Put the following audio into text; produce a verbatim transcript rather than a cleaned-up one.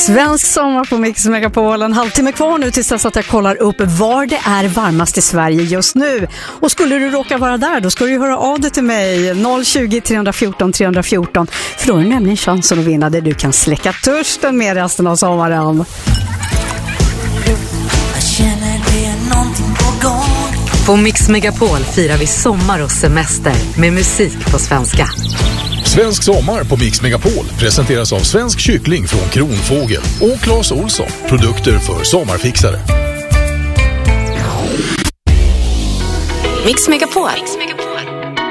Svensk sommar på Mix Megapol. En halvtimme kvar nu tills dess att jag kollar upp var det är varmast i Sverige just nu. Och skulle du råka vara där, då ska du höra av dig till mig. noll tjugo, tre fjorton, tre fjorton. För då är det nämligen chansen att vinna där du kan släcka törsten med resten av sommaren. Jag känner det är någonting på gång. På Mix Megapol firar vi sommar och semester med musik på svenska. Svensk sommar på Mix Megapol presenteras av Svensk kyckling från Kronfågel och Claes Olsson, produkter för sommarfixare. Mix Megapol.